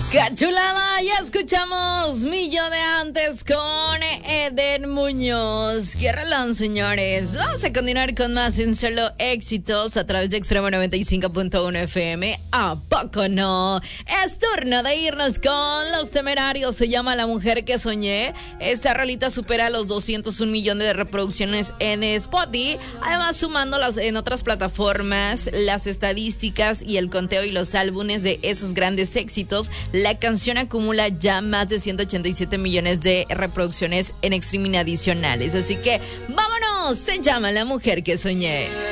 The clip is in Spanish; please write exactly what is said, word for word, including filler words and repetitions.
¡Qué chulada! Ya escuchamos Millo de Antes con Eden Muñoz. ¡Qué relón, señores! Vamos a continuar con más en Solo Éxitos a través de Extremo noventa y cinco punto uno F M. ¿A poco no? Es turno de irnos con Los Temerarios. Se llama La Mujer que Soñé. Esta rolita supera los doscientos un millones de reproducciones en Spotify. Además, sumándolas en otras plataformas, las estadísticas y el conteo y los álbumes de esos grandes éxitos, la canción acumula ya más de ciento ochenta y siete millones de reproducciones en streaming adicionales. Así que vámonos, se llama La Mujer que Soñé.